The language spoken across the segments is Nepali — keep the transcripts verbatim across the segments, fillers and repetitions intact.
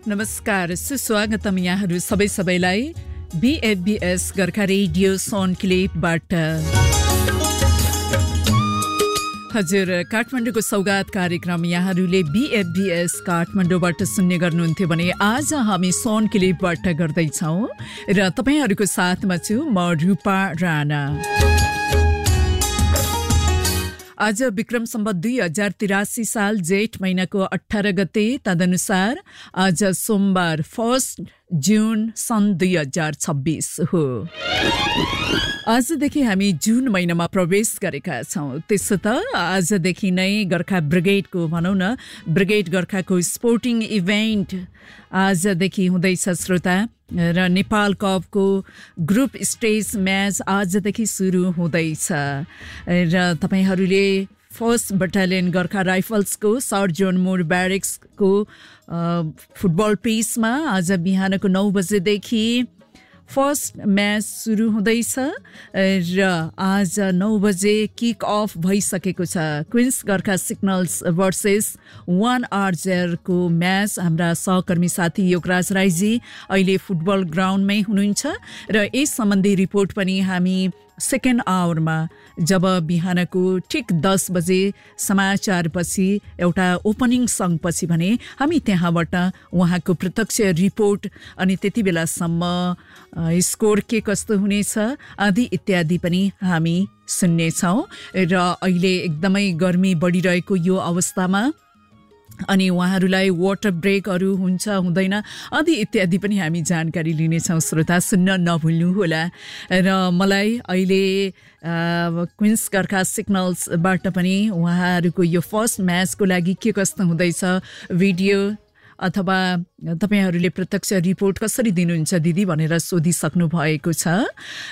नमस्कार, सुस्वागतम यहाँहरू सबै सबैलाई बीएफबीएस गोर्खा रेडियो सोनक्लिपबाट। हजुर, काठमाडौँको सौगात कार्यक्रम यहाँहरूले बीएफबीएस काठमाडौँबाट सुन्ने गर्नुहुन्थ्यो भने आज हामी सोनक्लिपबाट गर्दैछौँ र तपाईँहरूको साथमा छु म रूपा राणा। आज विक्रम सम्वत दुई हजार तिरासी साल जेठ महिनाको अठारह गते, तदनुसार आज सोमबार फर्स्ट जुन सन् दुई हजार छब्बीस हो। आजदेखि हामी जुन महिनामा प्रवेश गरेका छौँ। त्यसो त आजदेखि नै गोर्खा ब्रिगेडको भनौँ न ब्रिगेड गोर्खाको स्पोर्टिङ इभेन्ट आजदेखि हुँदैछ श्रोता, र नेपाल कपको ग्रुप स्टेज म्याच आजदेखि सुरु हुँदैछ र तपाईहरूले फर्स्ट बटालियन गोर्खा राइफल्सको सर्जन मोड ब्यारेक्सको फुटबल पिचमा आज बिहानको नौ बजेदेखि फर्स्ट म्याच सुरु हुँदैछ र आज नौ बजे किक अफ भइसकेको छ। Queens Gorkha signals versus one आरजेरको match. हाम्रा सहकर्मी साथी योगराज राईजी अहिले फुटबल ग्राउन्डमै हुनुहुन्छ र यस सम्बन्धी रिपोर्ट पनि हामी सेकेन्ड आवरमा जब बिहानको ठिक दस बजे समाचारपछि एउटा ओपनिङ सङ्घपछि भने हामी त्यहाँबाट उहाँको प्रत्यक्ष रिपोर्ट अनि त्यति बेलासम्म स्कोर के कस्तो हुनेछ आदि इत्यादि पनि हामी सुन्नेछौँ। र अहिले एकदमै गर्मी बढिरहेको यो अवस्थामा अनि उहाँहरूलाई वाटर ब्रेकहरू हुन्छ हुँदैन आदि इत्यादि पनि हामी जानकारी लिनेछौँ। श्रोता, सुन्न नभुल्नुहोला। र मलाई अहिले क्विन्स गोर्खा सिग्नल्सबाट पनि उहाँहरूको यो फर्स्ट म्याचको लागि के कस्तो हुँदैछ भिडियो अथवा तपाईहरूले प्रत्यक्ष रिपोर्ट कसरी दिनुहुन्छ दिदी भनेर सोधिसक्नु भएको छ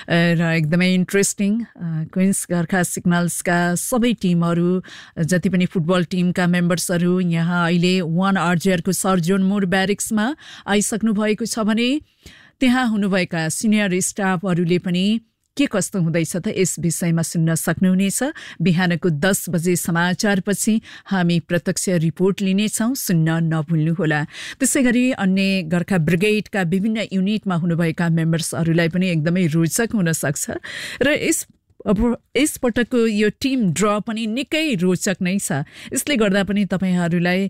र एकदमै इन्ट्रेस्टिङ। क्विन्स गोर्खा सिग्नल्सका सबै टिमहरू जति पनि फुटबल टिमका मेम्बर्सहरू यहाँ अहिले वान आरजेआरको सर्जन मोड ब्यारेक्समा आइसक्नु भएको छ भने त्यहाँ हुनुभएका सिनियर स्टाफहरूले पनि के कस्तो हुँदैछ त यस विषयमा सुन्न सक्नुहुनेछ। बिहानको दस बजे समाचारपछि हामी प्रत्यक्ष रिपोर्ट लिनेछौँ, सुन्न नभुल्नुहोला। त्यसै गरी अन्य गोर्खा ब्रिगेडका विभिन्न युनिटमा हुनुभएका मेम्बर्सहरूलाई पनि एकदमै रोचक हुनसक्छ र यस अब यसपटकको यो टिम ड्र पनि निकै रोचक नै छ। यसले गर्दा पनि तपाईँहरूलाई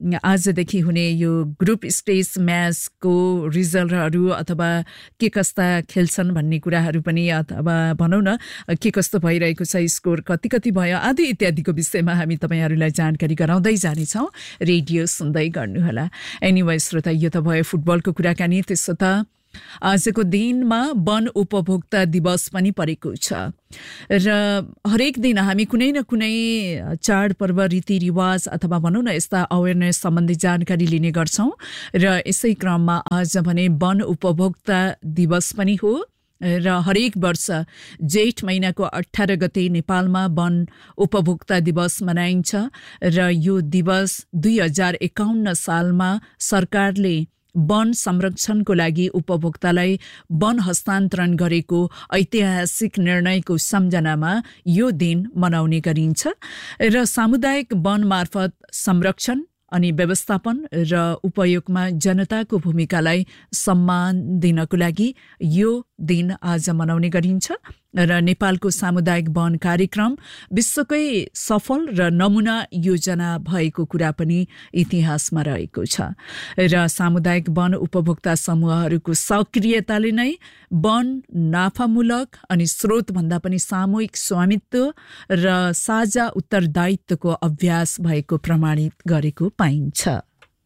आजदेखि हुने यो ग्रुप स्टेज म्याचको रिजल्टहरू अथवा के कस्ता खेल्छन् भन्ने कुराहरू पनि अथवा भनौँ न के कस्तो भइरहेको छ, स्कोर कति कति भयो आदि इत्यादिको विषयमा हामी तपाईँहरूलाई जानकारी गराउँदै जानेछौँ। रेडियो सुन्दै गर्नुहोला। एनिवे श्रोता, यो त भयो फुटबलको कुराकानी। त्यसो त आजको दिनमा वन उपभोक्ता दिवस पनि परेको छ र हरेक दिन हामी कुनै न कुनै चाडपर्व रीतिरिवाज अथवा भनौँ न यस्ता अवेरनेस सम्बन्धी जानकारी लिने गर्छौँ र यसै क्रममा आज भने वन उपभोक्ता दिवस पनि हो र हरेक वर्ष जेठ महिनाको अठारह गते नेपालमा वन उपभोक्ता दिवस मनाइन्छ र यो दिवस दुई हजार एकाउन्न सालमा सरकारले वन संरक्षणको लागि उपभोक्तालाई वन हस्तान्तरण गरेको ऐतिहासिक निर्णयको सम्झनामा यो दिन मनाउने गरिन्छ र सामुदायिक वन मार्फत संरक्षण अनि व्यवस्थापन र उपयोगमा जनताको भूमिकालाई सम्मान दिनको लागि यो दिन आज मनाउने गरिन्छ र नेपालको सामुदायिक वन कार्यक्रम विश्वकै सफल र नमुना योजना भएको कुरा पनि इतिहासमा रहेको छ र सामुदायिक वन उपभोक्ता समूहहरूको सक्रियताले नै वन नाफामूलक अनि स्रोतभन्दा पनि सामूहिक स्वामित्व र साझा उत्तरदायित्वको अभ्यास भएको प्रमाणित गरेको पाइन्छ।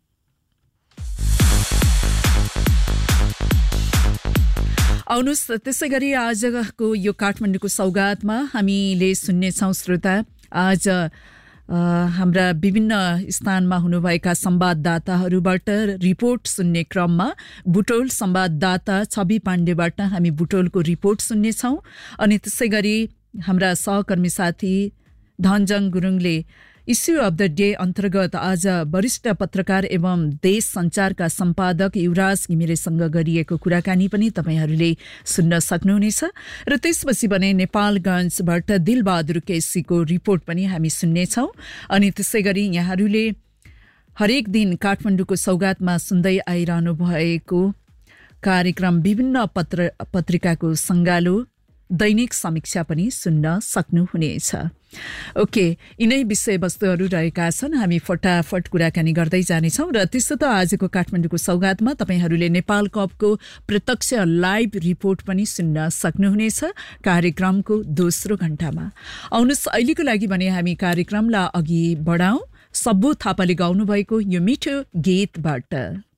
आउनुहोस् त्यसै गरी आजको यो काठमाडौँको सौगातमा हामीले सुन्नेछौँ श्रोता, आज हाम्रा विभिन्न स्थानमा हुनुभएका संवाददाताहरूबाट रिपोर्ट सुन्ने क्रममा बुटोल संवाददाता छवि पाण्डेबाट हामी बुटोलको रिपोर्ट सुन्नेछौँ अनि त्यसै गरी हाम्रा सहकर्मी साथी धनजङ गुरुङले इस्यु अफ द डे अन्तर्गत आज वरिष्ठ पत्रकार एवं देश संचारका सम्पादक युवराज घिमिरेसँग गरिएको कुराकानी पनि तपाईहरूले सुन्न सक्नुहुनेछ र त्यसपछि भने नेपालगञ्जबाट दिलबहादुर केसीको रिपोर्ट पनि हामी सुन्नेछौँ अनि त्यसै गरी यहाँहरूले हरेक दिन काठमाडौँको सौगातमा सुन्दै आइरहनु भएको कार्यक्रम विभिन्न पत्र पत्रिकाको सङ्गालो दैनिक समीक्षा पनि सुन्न सक्नुहुनेछ। ओके, यिनै विषयवस्तुहरू रहेका छन्, हामी फटाफट कुराकानी गर्दै जानेछौँ। र त्यसो त आजको काठमाडौँको सौगातमा तपाईँहरूले नेपाल कपको प्रत्यक्ष लाइभ रिपोर्ट पनि सुन्न सक्नुहुनेछ कार्यक्रमको दोस्रो घण्टामा। आउनुहोस् अहिलेको लागि भने हामी कार्यक्रमलाई अघि बढाउँ। सब्बु थापाले गाउनुभएको यो मिठो गीतबाट।